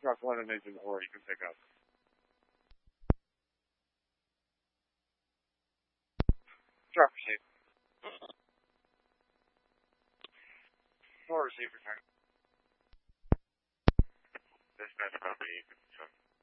truck 1 and engine 4 you can pick up. Truck receive. 4 receiver time. Dispatch property.